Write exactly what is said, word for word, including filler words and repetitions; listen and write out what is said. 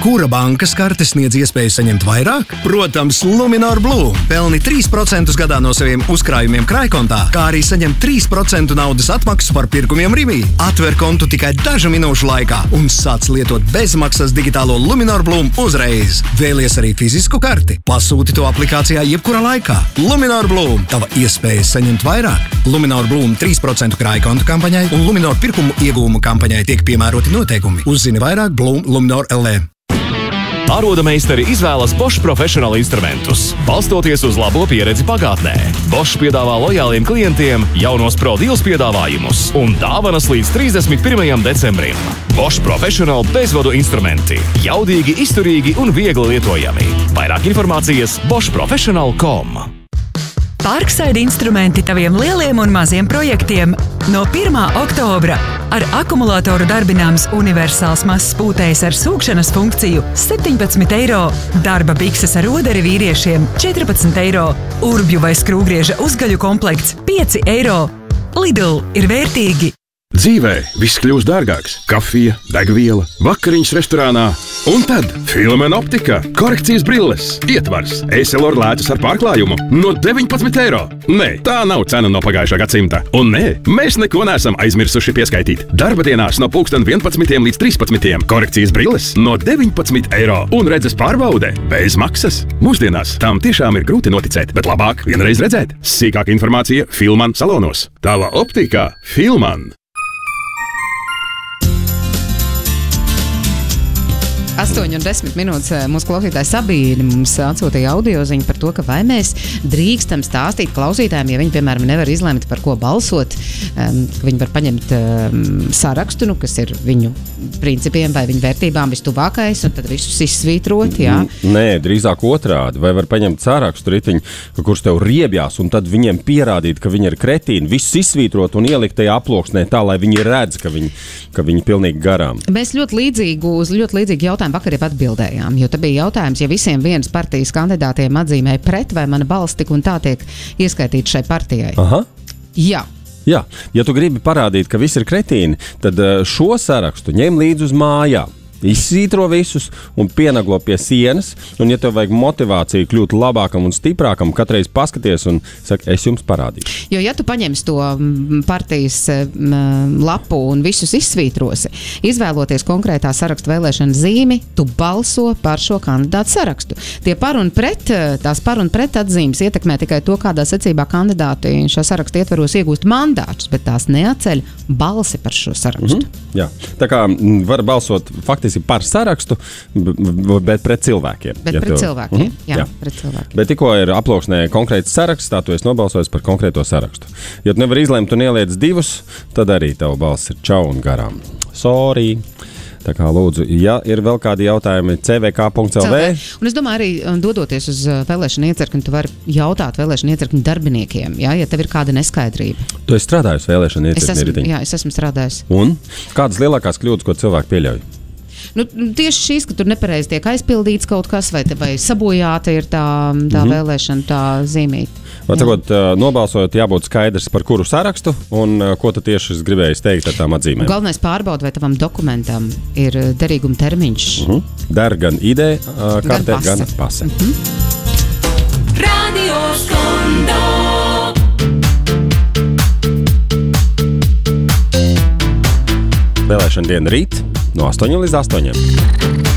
Kura bankas karte sniedz iespēju saņemt vairāk? Protams, Luminor Blue. Pelni trīs procentus gadā no saviem uzkrājumiem krājkontā, kā arī saņem trīs procentu naudas atmaksu par pirkumiem Rivī. Atver kontu tikai dažu minūšu laikā un sāc lietot bezmaksas digitālo Luminor Blue uzreiz. Vēlies arī fizisku karti? Pasūti to aplikācijā jebkurā laikā. Luminor Blue. Tava iespēja saņemt vairāk. Luminor Blue trīs procentu krājkontu kampaņai un Luminor pirkumu iegūmu kampaņai tiek piemēroti noteikumi. Uzzini vairāk Blue Luminor L E. Aroda meistari izvēlas Bosch Professional instrumentus, balstoties uz labo pieredzi pagātnē. Bosch piedāvā lojāliem klientiem jaunos Pro Deals piedāvājumus un dāvanas līdz trīsdesmit pirmajam decembrim. Bosch Professional bezvadu instrumenti. Jaudīgi, izturīgi un viegli lietojami. Vairāk informācijas bosch professional dot com. Parkside instrumenti taviem lieliem un maziem projektiem no pirmā oktobra ar akumulātoru darbināms universāls mazs pūtējs ar sūkšanas funkciju septiņpadsmit eiro, darba bikses ar oderi vīriešiem četrpadsmit eiro, urbju vai skrūgrieža uzgaļu komplekts pieci eiro. Lidl ir vērtīgi. Dzīvē viss kļūst dārgāks. Kafija, degviela, vakariņas restorānā. Un tad Filomen optika, korekcijas brilles, ietvars, Essilor lēcas ar pārklājumu no deviņpadsmit eiro. Nē, tā nav cena no pagājušā gadsimta. Un nē, mēs neko neesam aizmirsuši pieskaitīt. Darba dienās no pulksten vienpadsmitiem līdz trīspadsmitiem korekcijas brilles no deviņpadsmit eiro. Un redzes pārbaude bez maksas. Mūsdienās tām tiešām ir grūti noticēt, bet labāk vienreiz redzēt. Sīkāka informācija Filman salonos. Tava optika Filman. astoņi un desmit minūtes mūsu klausītāja Sabīne mums atsūtīja audioziņu par to, ka vai mēs drīkstam stāstīt klausītājiem, ja viņi, piemēram, nevar izlemt, par ko balsot, um, ka viņi var paņemt um, sarakstu, nu, kas ir viņu principiem vai viņu vērtībām vistuvākais, un tad visus izsvītrot, jā? Nē, drīzāk otrādi. Vai var paņemt sarakstu ritiņu, kurš tev riebjās, un tad viņiem pierādīt, ka viņi ir kretīni, visus izsvītrot un ielikt tajā aploksnē tā, lai viņi redz, ka viņi, ka viņi pilnīgi garām. Mēs ļoti līdzīgu, uz ļoti līdzīgu jautājumu vakar jau atbildējām, jo te bija jautājums, ja visiem vienas partijas kandidātiem atzīmēja pret, vai mana balss tik un tā tiek ieskaitīta šai partijai? Aha. Jā. Jā, ja tu gribi parādīt, ka viss ir kretīni, tad šo sarakstu ņem līdzi uz mājām. Izsvītro visus un pienaglo pie sienas, un ja tev vajag motivāciju kļūt labākam un stiprākam, katreiz paskaties un saka, es jums parādīšu. Jo ja tu paņemsi to partijas lapu un visus izsvītrosi, izvēloties konkrētā saraksta vēlēšana zīmi, tu balso par šo kandidātu sarakstu. Tie par un pret, tās par un pret atzīmes ietekmē tikai to, kādā secībā kandidāti šā saraksta ietvaros iegūst mandātus, bet tās neatceļ balsi par šo sarakstu. Mm-hmm. Jā, tā kā var balsot faktiski par sarakstu, bet pret cilvēkiem. Bet ja pret tev... cilvēkiem, mm-hmm. jā, jā, pret cilvēkiem. Bet tikko ir aploksnē konkrēts saraksts, tā tu esi nobalsojis par konkrēto sarakstu. Ja tu nevar izlemt un ieliec divus, tad arī tava balss ir čau un garām. Sorry. Tā kā lūdzu, ja ir vēl kādi jautājumi, c v k punkt l v. Un es domāju, arī dodoties uz vēlēšanu iecirkni, tu vari jautāt vēlēšanu iecirkņu darbiniekiem, jā, ja tev ir kāda neskaidrība. Tu esi strādājis vēlēšanu Es iecirkņi esmu, ritiņu? jā, es esmu strādājis. Un kādas lielākās kļūdas, ko cilvēki pieļauj? Nu, tieši šīs, ka tur nepareizi tiek aizpildīts kaut kas, vai, te, vai sabojāta ir tā, tā mm-hmm. vēlēšana, tā zīmīta. Varbūt nobalsojot, jābūt skaidrs, par kuru sarakstu un ko tu tieši gribēji teikt ar tām atzīmēm. Galvenais pārbauda, vai tavam dokumentam ir derīguma termiņš. Mm-hmm. Der gan ideja, kartē, gan pase. Mm-hmm. Radio Skondo. Vēlēšana diena rīt no astoņiem līdz astoņiem.